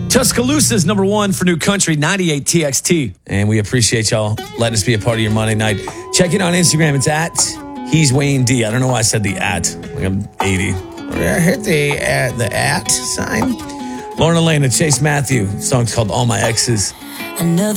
Tuscaloosa's number one for New Country, 98 TXT. And we appreciate y'all letting us be a part of your Monday night. Check it on Instagram. It's at He's Wayne D. I don't know why I said the at. Like I'm 80. I hit the at sign. Lauren Elena, Chase Matthew. The song's called All My Exes. Another